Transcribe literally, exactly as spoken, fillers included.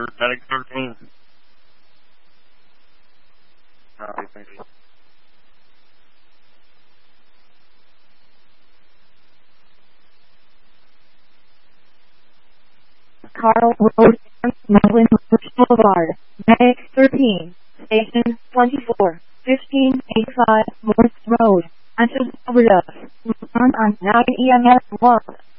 Doctor, Medic thirteen. Copy, thank you. Carl Road, Melvin Boulevard, Medic thirteen, Station twenty-four, fifteen eighty-five Morse Road, Antis Overdose, on nine E M S one.